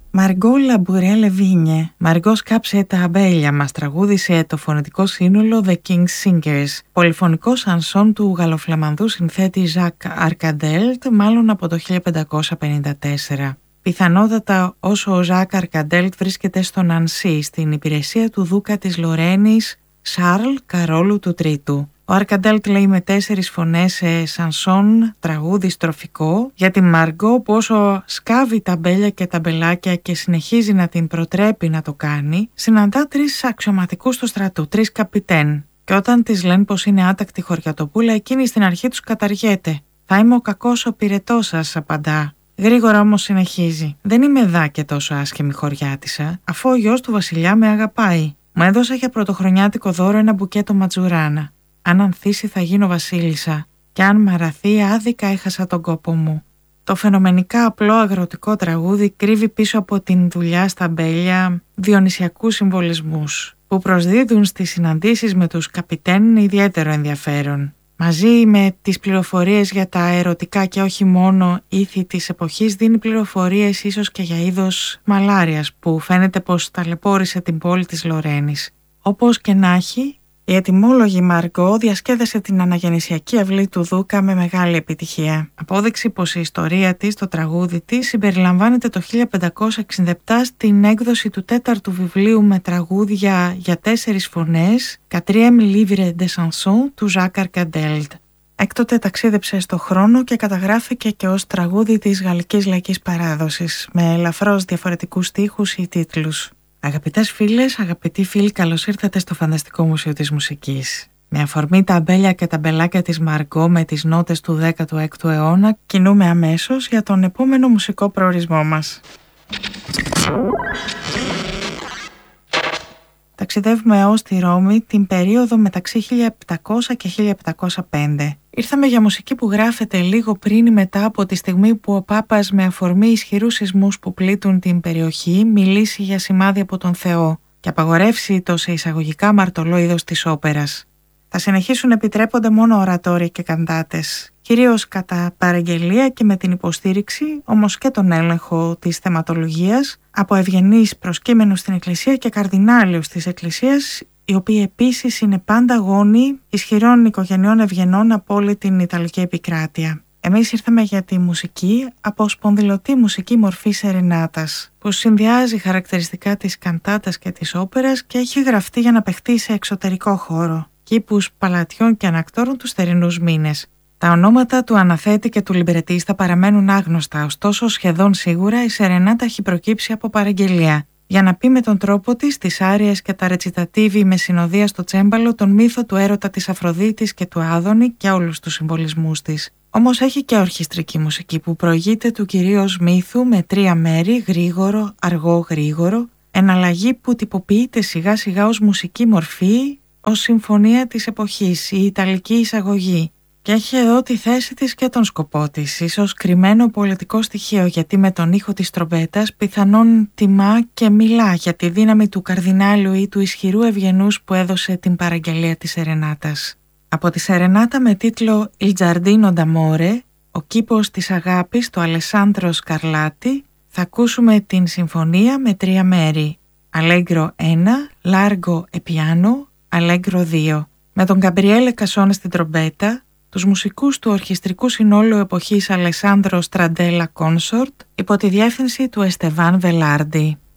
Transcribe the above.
Μαργκό Λαμπουρέ Λεβίνιε, Μαργκό σκάψε τα αμπέλια, μας τραγούδισε το φωνητικό σύνολο The King's Singers, πολυφωνικό σανσόν του γαλλοφλαμανδού συνθέτη Ζακ Αρκαντέλτ, μάλλον από το 1554. Πιθανότατα όσο ο Ζακ Αρκαντέλτ βρίσκεται στο Νανσί, στην υπηρεσία του δούκα της Λορένης Σάρλ Καρόλου του Τρίτου. Ο Αρκαντέλτ λέει με 4 φωνές σε σανσόν τραγούδι στροφικό για τη Μαργκό που όσο σκάβει τα μπέλια και τα μπελάκια και συνεχίζει να την προτρέπει να το κάνει, συναντά 3 αξιωματικούς του στρατού, 3 καπιτέν. Και όταν της λένε πως είναι άτακτη χωριατοπούλα, εκείνη στην αρχή τους καταργέται. «Θα είμαι ο κακός ο πυρετός σας», απαντά. Γρήγορα όμως συνεχίζει. «Δεν είμαι δά και τόσο άσχημη χωριάτισσα, αφού ο γιος του βασιλιά με αγαπάει. Μου έδωσε για πρωτοχρονιάτικο δώρο ένα μπουκέτο ματζουράνα. Αν ανθίσει θα γίνω βασίλισσα και αν μαραθεί άδικα έχασα τον κόπο μου». Το φαινομενικά απλό αγροτικό τραγούδι κρύβει πίσω από την δουλειά στα μπέλια διονυσιακούς συμβολισμούς που προσδίδουν στις συναντήσεις με τους καπιτέν ιδιαίτερο ενδιαφέρον. Μαζί με τις πληροφορίες για τα ερωτικά και όχι μόνο ήθη της εποχής, δίνει πληροφορίες ίσως και για είδος μαλάριας που φαίνεται πως ταλαιπώρησε την πόλη της Λορένης. Όπως και να έχει, η ετοιμόλογη Μαργκό διασκέδασε την αναγεννησιακή αυλή του Δούκα με μεγάλη επιτυχία. Απόδειξη πως η ιστορία της, το τραγούδι της, συμπεριλαμβάνεται το 1567 στην έκδοση του 4ου βιβλίου με τραγούδια για 4 φωνές, Quatrième livre de chansons του Ζακ Αρκαντέλτ. Έκτοτε ταξίδεψε στο χρόνο και καταγράφηκε και ως τραγούδι της γαλλικής λαϊκής παράδοσης, με ελαφρώς διαφορετικούς στίχους ή τίτλους. Αγαπητές φίλες, αγαπητοί φίλοι, καλώς ήρθατε στο Φανταστικό Μουσείο της Μουσικής. Με αφορμή τα αμπέλια και τα μπελάκια της Μαργκό με τις νότες του 16ου αιώνα, κινούμε αμέσως για τον επόμενο μουσικό προορισμό μας. Ταξιδεύουμε έως τη Ρώμη την περίοδο μεταξύ 1700 και 1705. Ήρθαμε για μουσική που γράφεται λίγο πριν ή μετά από τη στιγμή που ο Πάπας με αφορμή ισχυρούς σεισμούς που πλήττουν την περιοχή μιλήσει για σημάδι από τον Θεό και απαγορεύσει το σε εισαγωγικά μαρτωλό είδος της όπερας. Θα συνεχίσουν επιτρέπονται μόνο ορατόρια και καντάτες, κυρίως κατά παραγγελία και με την υποστήριξη, όμως και τον έλεγχο της θεματολογίας, από ευγενείς προσκύμενους στην Εκκλησία και καρδινάλιους της Εκκλησίας, οι οποίοι επίσης είναι πάντα γόνοι ισχυρών οικογενειών ευγενών από όλη την Ιταλική επικράτεια. Εμείς ήρθαμε για τη μουσική από σπονδυλωτή μουσική μορφή σερενάτας, που συνδυάζει χαρακτηριστικά της καντάτας και της όπερας και έχει γραφτεί για να παιχτεί σε εξωτερικό χώρο, κήπους παλατιών και ανακτόρων τους θερινούς μήνες. Τα ονόματα του αναθέτη και του λιμπρετίστα παραμένουν άγνωστα, ωστόσο σχεδόν σίγουρα η σερενάτα έχει προκύψει από παραγγελία, για να πει με τον τρόπο της, τις άριες και τα ρετσιτατίβι με συνοδεία στο τσέμπαλο, τον μύθο του έρωτα της Αφροδίτης και του Άδωνη και όλους τους συμβολισμούς της. Όμως έχει και ορχιστρική μουσική που προηγείται του κυρίως μύθου με 3 μέρη, γρήγορο, αργό, γρήγορο, εναλλαγή που τυποποιείται σιγά σιγά ως μουσική μορφή, ως συμφωνία της εποχής, η Ιταλική εισαγωγή. Και έχει εδώ τη θέση της και τον σκοπό της, ίσως κρυμμένο πολιτικό στοιχείο, γιατί με τον ήχο της τρομπέτας πιθανόν τιμά και μιλά για τη δύναμη του καρδινάλιου ή του ισχυρού ευγενούς που έδωσε την παραγγελία της σερενάτας. Από τη σερενάτα με τίτλο «Il Giardino d'Amore», ο κήπος της αγάπης του Αλεσάνδρο Σκαρλάτι, θα ακούσουμε την συμφωνία με 3 μέρη, Allegro 1, Largo e Piano, Allegro 2, με τον Γκαμπριέλε Κασόνε στην τρομπέτα, τους μουσικούς του ορχιστρικού συνόλου εποχής Αλεσάνδρο Στραντέλα Κόνσορτ, υπό τη διεύθυνση του Εστεβάν Βελάρντι.